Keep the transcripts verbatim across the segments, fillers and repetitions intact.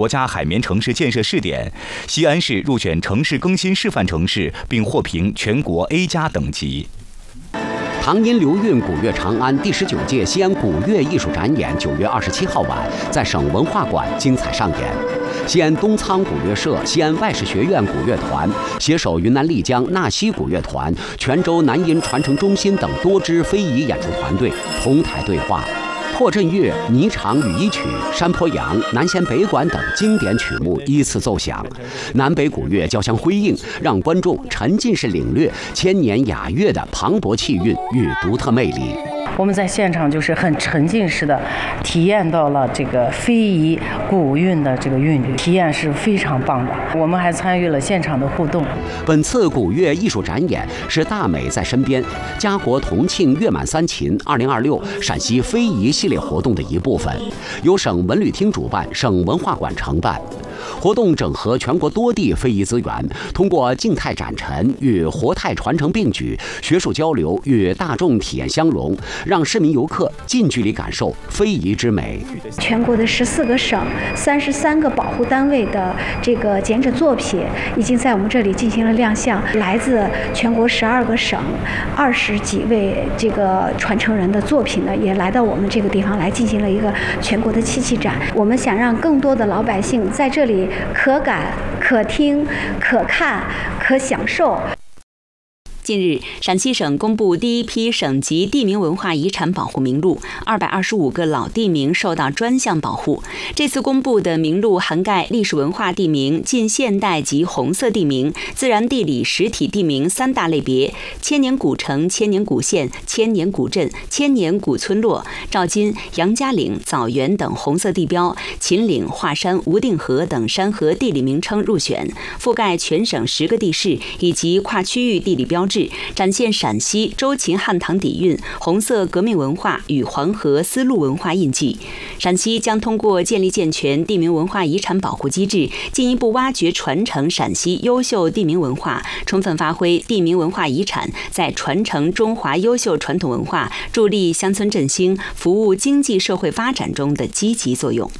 国家海绵城市建设试点，西安市入选城市更新示范城市，并获评全国 A 加等级。 唐音流韵古乐长安第十九届西安古乐艺术展演九月二十七号晚在省文化馆精彩上演。西安东仓古乐社、西安外事学院古乐团携手云南丽江纳西古乐团、泉州南音传承中心等多支非遗演出团队同台对话。破阵乐、霓裳羽衣曲、山坡羊、南弦北管等经典曲目依次奏响，南北古乐交相辉映，让观众沉浸式领略千年雅乐的磅礴气韵与独特魅力。 我们在现场就是很沉浸式的体验到了这个非遗古韵的这个韵律，体验是非常棒的。我们还参与了现场的互动。 本次古乐艺术展演是大美在身边家国同庆乐满三秦二零二六陕西非遗系列活动的一部分，由省文旅厅主办，省文化馆承办。活动整合全国多地非遗资源，通过静态展陈与活态传承并举，学术交流与大众体验相融，让市民游客近距离感受非遗之美。 全国的十四个省、三十三个保护单位的这个剪纸作品已经在我们这里进行了亮相，来自全国十二个省、二十几位这个传承人的作品呢，也来到我们这个地方来进行了一个全国的漆器展。我们想让更多的老百姓在这里可感、可听、可看、可享受。 近日，陕西省公布第一批省级地名文化遗产保护名录，二百二十五个老地名受到专项保护。这次公布的名录涵盖历史文化地名、近现代及红色地名、自然地理实体地名三大类别，千年古城、千年古县、千年古镇、千年古村落、赵金、杨家岭、枣园等红色地标，秦岭、华山、无定河等山河地理名称入选，覆盖全省十个地市以及跨区域地理标志，展现陕西周秦汉唐底蕴、红色革命文化与黄河丝路文化印记。陕西将通过建立健全地名文化遗产保护机制，进一步挖掘传承陕西优秀地名文化，充分发挥地名文化遗产在传承中华优秀传统文化、助力乡村振兴、服务经济社会发展中的积极作用。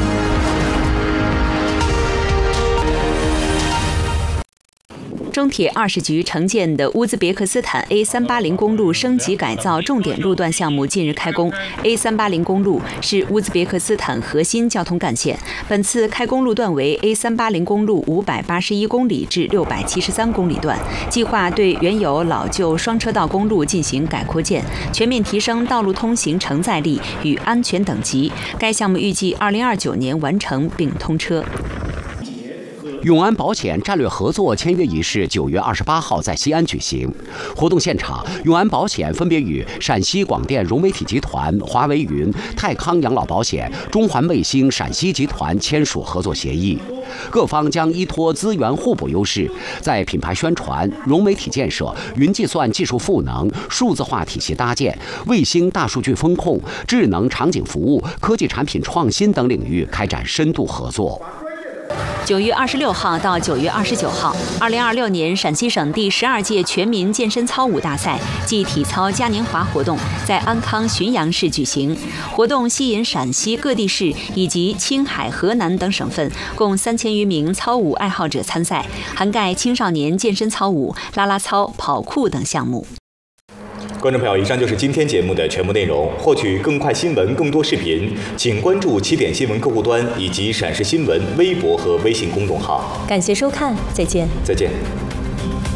中铁二十局承建的乌兹别克斯坦 A 三八零公路升级改造重点路段项目近日开工。A 三八零公路是乌兹别克斯坦核心交通干线，本次开工路段为 A 三八零公路五百八十一公里至六百七十三公里段，计划对原有老旧双车道公路进行改扩建，全面提升道路通行承载力与安全等级。该项目预计二零二九年完成并通车。 永安保险战略合作签约仪式九月二十八号在西安举行。活动现场，永安保险分别与陕西广电融媒体集团、华为云、泰康养老保险、中环卫星陕西集团签署合作协议。各方将依托资源互补优势，在品牌宣传、融媒体建设、云计算技术赋能、数字化体系搭建、卫星大数据风控、智能场景服务、科技产品创新等领域开展深度合作。 九月二十六号到九月二十九号，二零二六年陕西省第十二届全民健身操舞大赛暨体操嘉年华活动在安康浔阳市举行。活动吸引陕西各地市以及青海、河南等省份共三千余名操舞爱好者参赛，涵盖青少年健身操舞、啦啦操、跑酷等项目。 观众朋友，以上就是今天节目的全部内容。获取更快新闻、更多视频，请关注起点新闻客户端以及陕视新闻微博和微信公众号。 感谢收看，再见。 再见。